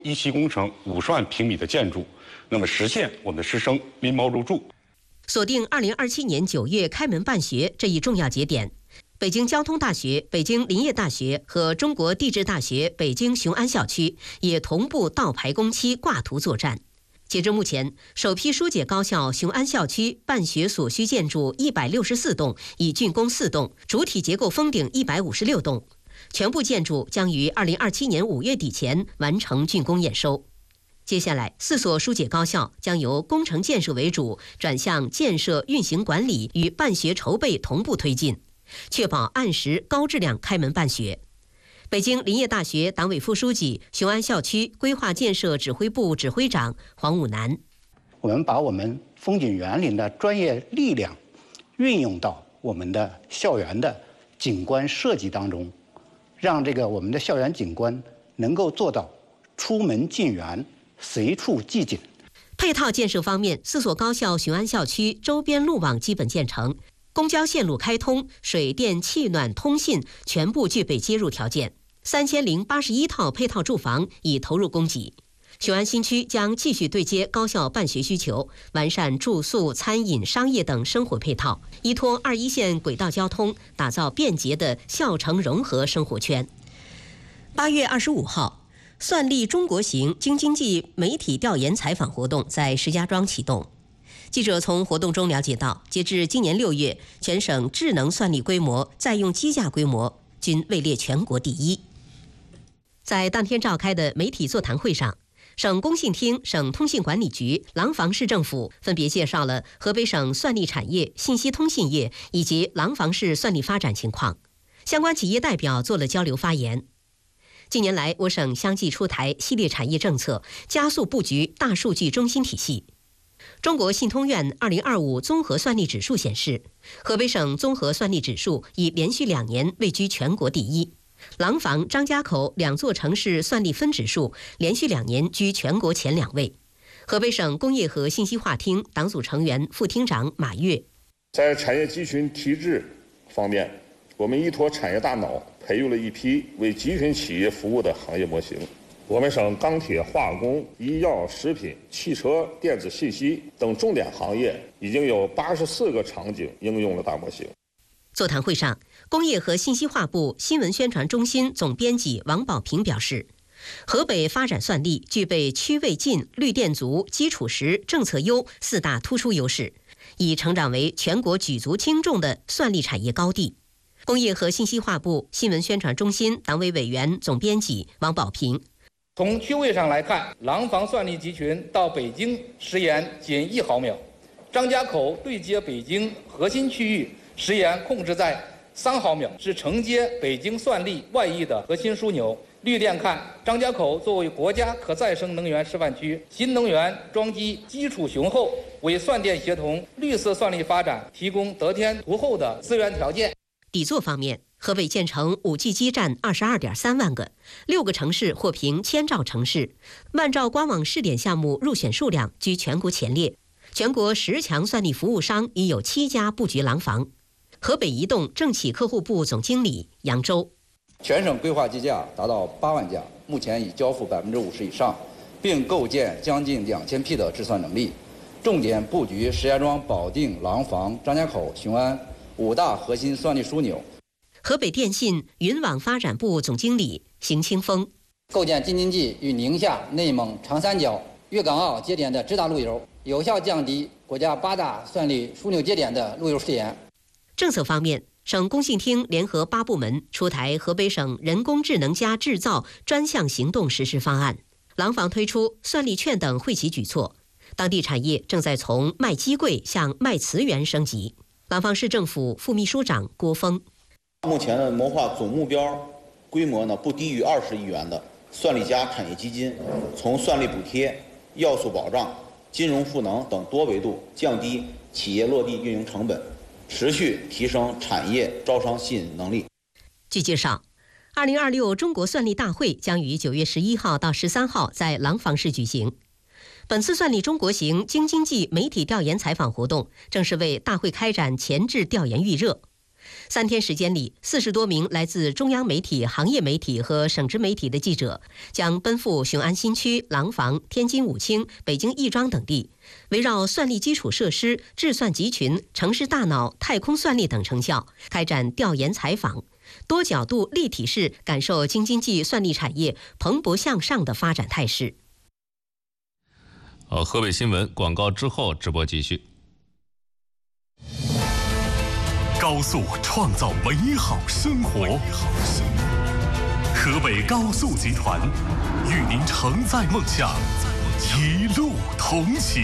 一期工程50万平米的建筑，那么实现我们的师生拎包入住。 锁定2027年9月开门办学这一重要节点，北京交通大学、北京林业大学和中国地质大学北京雄安校区也同步到排工期挂图作战。截至目前，首批疏解高校雄安校区办学所需建筑164栋，已竣工4栋，主体结构封顶156栋，全部建筑将于2027年5月底前完成竣工验收。接下来，4所疏解高校将由工程建设为主，转向建设、运行管理与办学筹备同步推进，确保按时高质量开门办学。北京林业大学党委副书记、雄安校区规划建设指挥部指挥长黄武南： 我们把我们风景园林的专业力量运用到我们的校园的景观设计当中，让我们的校园景观能够做到出门进园，随处即景。 配套建设方面，4所高校雄安校区周边路网基本建成，公交线路开通，水电气暖通信全部具备接入条件，3081套配套住房已投入供给。雄安新区将继续对接高校办学需求，完善住宿、餐饮、商业等生活配套，依托21线轨道交通，打造便捷的校城融合生活圈。8月25号，算力中国行京津冀媒体调研采访活动在石家庄启动。记者从活动中了解到，截至今年6月，全省智能算力规模、在用机架规模均位列全国第一。在当天召开的媒体座谈会上，省工信厅、省通信管理局、廊坊市政府分别介绍了河北省算力产业、信息通信业以及廊坊市算力发展情况。相关企业代表做了交流发言。近年来，我省相继出台系列产业政策，加速布局大数据中心体系。中国信通院2025综合算力指数显示，河北省综合算力指数已连续2年位居全国第一。廊坊、张家口2座城市算力分指数连续2年居全国前2位。河北省工业和信息化厅党组成员、副厅长马跃： 在产业集群体制方面，我们依托产业大脑，培育了一批为集群企业服务的行业模型。我们省钢铁、化工、医药、食品、汽车、电子信息等重点行业已经有84个场景应用了大模型。 座谈会上，工业和信息化部新闻宣传中心总编辑王宝平表示，河北发展算力具备区位近、绿电足、基础实、政策优4大突出优势，已成长为全国举足轻重的算力产业高地。工业和信息化部新闻宣传中心党委委员、总编辑王宝平： 从区位上来看，廊坊算力集群到北京时延仅1毫秒，张家口对接北京核心区域时延控制在3毫秒，是承接北京算力外溢的核心枢纽。绿电看，张家口作为国家可再生能源示范区，新能源装机基础雄厚，为算电协同、绿色算力发展提供得天独厚的资源条件。 底座方面，河北建成5G 基站22.3万个，6个城市获评千兆城市，万兆光网试点项目入选数量居全国前列。全国10强算力服务商已有7家布局廊坊。河北移动政企客户部总经理杨周： 全省规划机架达到8万架，目前已交付50%以上，并构建将近2000批的制算能力，重点布局石家庄、保定、廊坊、张家口、雄安5大核心算力枢纽。 河北电信云网发展部总经理邢清峰： 构建京津冀与宁夏、内蒙、长三角、粤港澳节点的直达路由，有效降低国家8大算力枢纽节点的路由时延。 政策方面，省工信厅联合8部门出台河北省人工智能加制造专项行动实施方案，廊坊推出算力券等惠企举措，当地产业正在从卖机柜向卖磁源升级。廊坊市政府副秘书长郭峰： 目前的谋划总目标规模不低于20亿元的算力加产业基金，从算力补贴、要素保障、金融赋能等多维度降低企业落地运营成本，持续提升产业招商吸引能力。 据介绍，2026中国算力大会将于9月11号到13号在廊坊市举行。本次算力中国行京津冀媒体调研采访活动正是为大会开展前置调研预热。 3天时间里，40多名来自中央媒体、行业媒体和省直媒体的记者将奔赴雄安新区、廊坊、天津武清、北京亦庄等地，围绕算力基础设施、智算集群、城市大脑、太空算力等成效，开展调研采访，多角度立体式感受京津冀算力产业蓬勃向上的发展态势。 河北新闻广告之后直播继续。 高速创造美好生活，河北高速集团与您承载梦想，一路同行。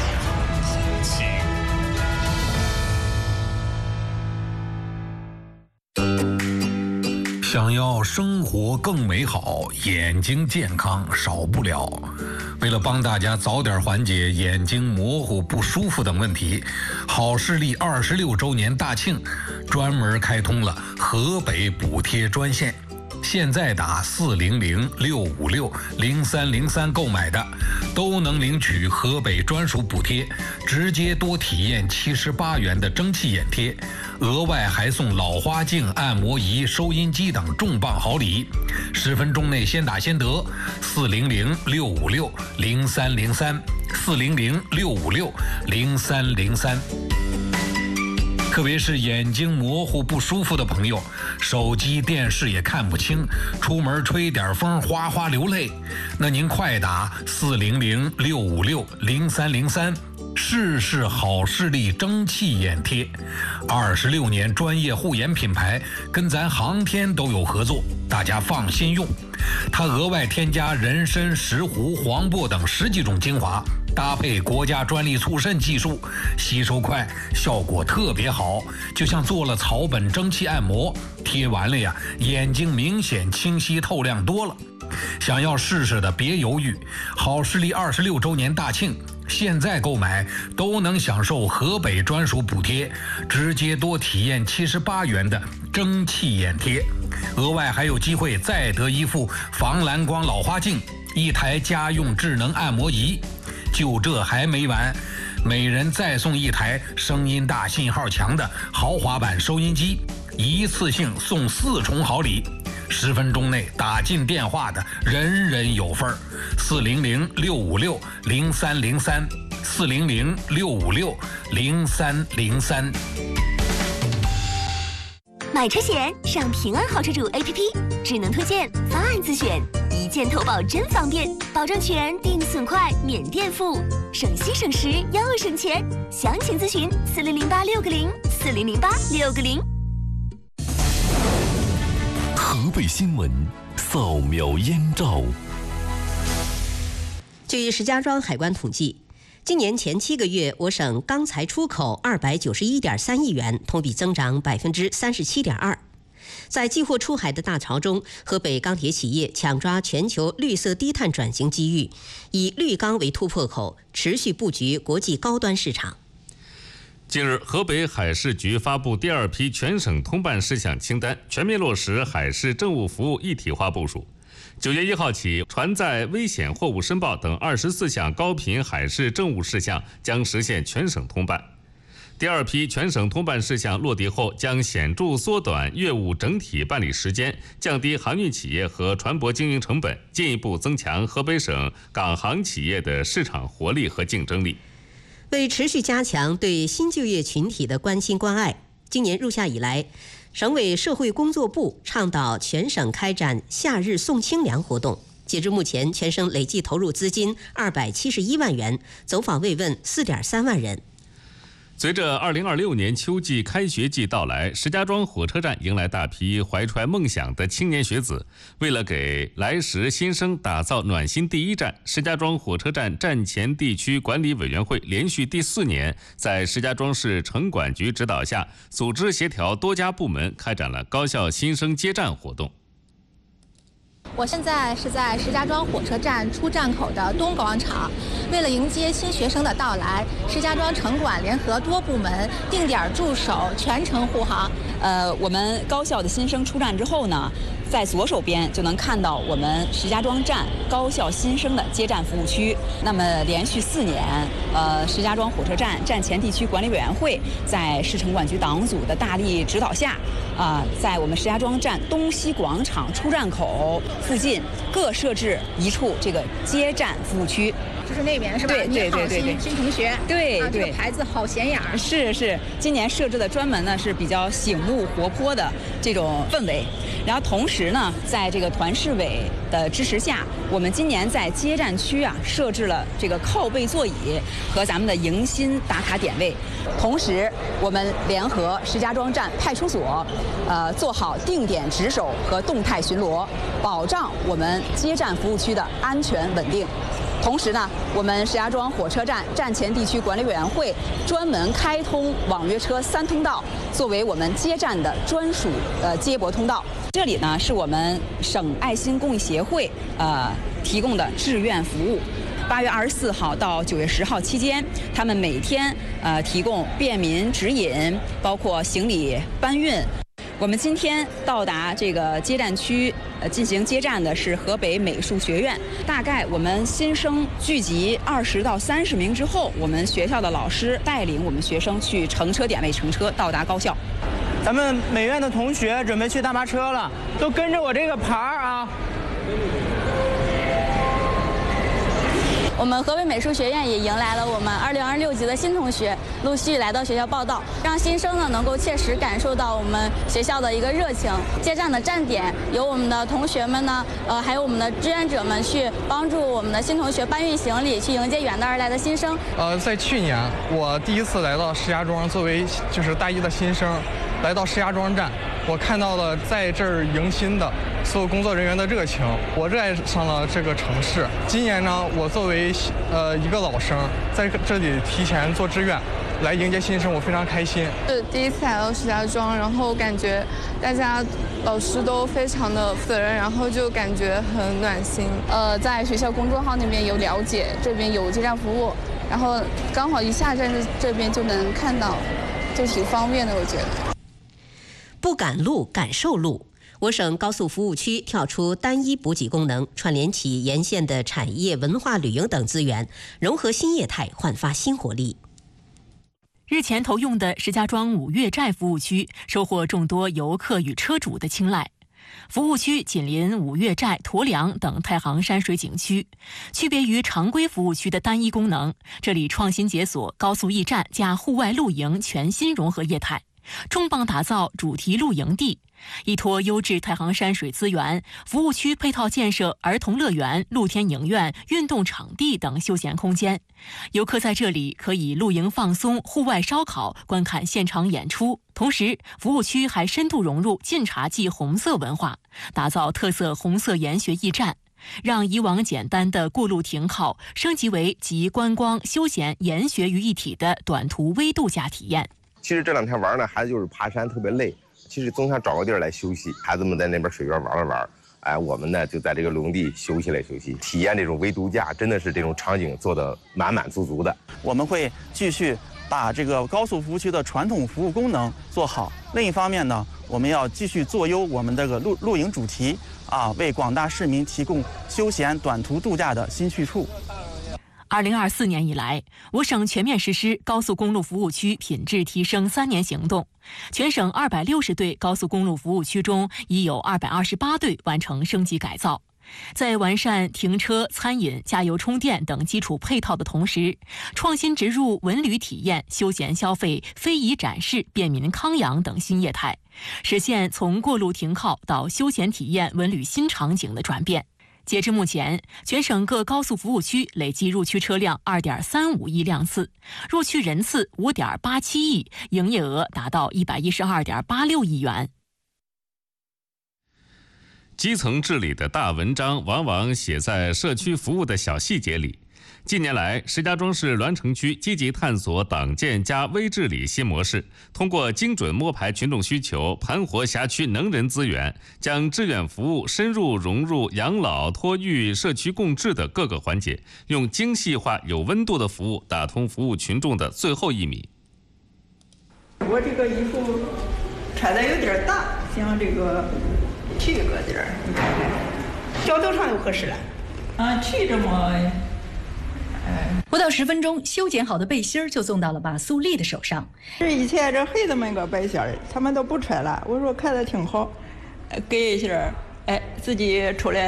想要生活更美好，眼睛健康少不了。为了帮大家早点缓解眼睛模糊不舒服等问题，好视力26周年大庆专门开通了河北补贴专线。现在打400-656-0303购买的，都能领取河北专属补贴，直接多体验78元的蒸汽眼贴，额外还送老花镜、按摩仪、收音机等重磅好礼。10分钟内先打先得，400-656-0303，400-656-0303。特别是眼睛模糊不舒服的朋友，手机电视也看不清，出门吹点风哗哗流泪，那您快打400-656-0303，试试好视力蒸汽眼贴。26年专业护眼品牌，跟咱航天都有合作，大家放心用。它额外添加人参、石斛、黄柏等10几种精华，搭配国家专利促渗技术，吸收快，效果特别好，就像做了草本蒸汽按摩，贴完了呀，眼睛明显清晰透亮多了。想要试试的别犹豫，好视力26周年大庆，现在购买都能享受河北专属补贴，直接多体验78元的蒸汽眼贴，额外还有机会再得一副防蓝光老花镜，1台家用智能按摩仪。就这还没完，每人再送1台声音大、信号强的豪华版收音机，一次性送4重好礼。10分钟内打进电话的，人人有份儿。400-656-0303，400-656-0303。 买车险上平安好车主 APP， 智能推荐，方案自选，一键投保真方便，保证全，定损快，免垫付，省心省时又省钱。详情咨询4008-660，4008-660。 河北新闻扫描燕赵。 据石家庄海关统计，今年前7个月，我省钢材出口291.3亿元，同比增长37.2%。在寄货出海的大潮中，河北钢铁企业抢抓全球绿色低碳转型机遇，以绿钢为突破口，持续布局国际高端市场。 近日，河北海事局发布第2批全省通办事项清单，全面落实海事政务服务一体化部署。9月1号起，船载危险货物申报等24项高频海事政务事项将实现全省通办。第2批全省通办事项落地后，将显著缩短业务整体办理时间，降低航运企业和船舶经营成本，进一步增强河北省港航企业的市场活力和竞争力。 为持续加强对新就业群体的关心关爱，今年入夏以来，省委社会工作部倡导全省开展夏日送清凉活动。截至目前，全省累计投入资金271万元，走访慰问4.3万人。 随着2026年秋季开学季到来，石家庄火车站迎来大批怀揣梦想的青年学子。为了给来时新生打造暖心第一站，石家庄火车站站前地区管理委员会连续第4年，在石家庄市城管局指导下，组织协调多家部门开展了高校新生接站活动。 我现在是在石家庄火车站出站口的东广场，为了迎接新学生的到来，石家庄城管联合多部门定点驻守，全程护航。 我们高校的新生出站之后呢，在左手边就能看到我们石家庄站高校新生的接站服务区。那么连续4年，石家庄火车站站前地区管理委员会在市城管局党组的大力指导下，在我们石家庄站东西广场出站口附近各设置一处这个接站服务区。 就是那边是吧？对，新同学。对，这个牌子好显眼。 是，今年设置的专门呢是比较醒目活泼的这种氛围。然后同时呢，在这个团市委的支持下，我们今年在接站区设置了这个靠背座椅和咱们的迎新打卡点位。同时，我们联合石家庄站派出所，做好定点值守和动态巡逻，保障我们接站服务区的安全稳定。同时呢，我们石家庄火车站站前地区管理委员会专门开通网约车3通道，作为我们接站的专属接驳通道。这里呢是我们省爱心公益协会提供的志愿服务。8月24号到9月10号期间，他们每天提供便民指引，包括行李搬运。我们今天到达这个接站区进行接站的是河北美术学院。大概我们新生聚集20到30名之后，我们学校的老师带领我们学生去乘车点位乘车到达高校。 咱们美院的同学准备去大巴车了，都跟着我这个牌儿啊。 我们河北美术学院也迎来了我们2026级的新同学，陆续来到学校报到，让新生呢能够切实感受到我们学校的一个热情。接站的站点由我们的同学们呢，还有我们的志愿者们去帮助我们的新同学搬运行李，去迎接远道而来的新生。 在去年我第一次来到石家庄，作为就是大一的新生，来到石家庄站，我看到了在这儿迎新的所有工作人员的热情，我热爱上了这个城市。今年呢，我作为一个老生，在这里提前做志愿，来迎接新生，我非常开心。 是第一次来到石家庄，然后感觉大家老师都非常的负责任，然后就感觉很暖心。 在学校公众号那边有了解，这边有接站服务，然后刚好一下站这边就能看到，就挺方便的，我觉得。 不赶路，感受路。我省高速服务区跳出单一补给功能，串联起沿线的产业、文化、旅游等资源，融合新业态，焕发新活力。 日前投用的石家庄五岳寨服务区收获众多游客与车主的青睐。服务区紧邻五岳寨、驮梁等太行山水景区，区别于常规服务区的单一功能，这里创新解锁高速驿站加户外露营全新融合业态，重磅打造主题露营地。依托优质太行山水资源，服务区配套建设儿童乐园、露天影院、运动场地等休闲空间。游客在这里可以露营放松、户外烧烤、观看现场演出。同时，服务区还深度融入晋察冀红色文化，打造特色红色研学驿站，让以往简单的过路停靠升级为集观光、休闲、研学于一体的短途微度假体验。 其实这2天玩呢，孩子就是爬山特别累，其实总想找个地儿来休息。孩子们在那边水边玩了玩，我们呢就在这个露营地休息来休息，体验这种微度假，真的是这种场景做得满满足足的。 我们会继续把这个高速服务区的传统服务功能做好。另一方面呢，我们要继续做优我们这个露营主题为广大市民提供休闲短途度假的新去处。 2024年以来，我省全面实施高速公路服务区品质提升3年行动，全省260对高速公路服务区中，已有228对完成升级改造。在完善停车、餐饮、加油充电等基础配套的同时，创新植入文旅体验、休闲消费、非遗展示、便民康养等新业态，实现从过路停靠到休闲体验文旅新场景的转变。截至目前，全省各高速服务区累计入区车辆2.35亿辆次，入区人次5.87亿，营业额达到112.86亿元。 基层治理的大文章往往写在社区服务的小细节里。 近年来，石家庄市栾城区积极探索党建加微治理新模式，通过精准摸排群众需求，盘活辖区能人资源，将志愿服务深入融入养老、托育、社区共治的各个环节，用精细化、有温度的服务打通服务群众的最后1米。 我这个衣服穿的有点大，想这个去个点儿，你看看，脚头上就合适了。去这么。 不到10分钟，修剪好的背心儿就送到了马素丽的手上。 以前这孩子们个背心儿，他们都不穿了，我说看着挺好，给一下，自己出来。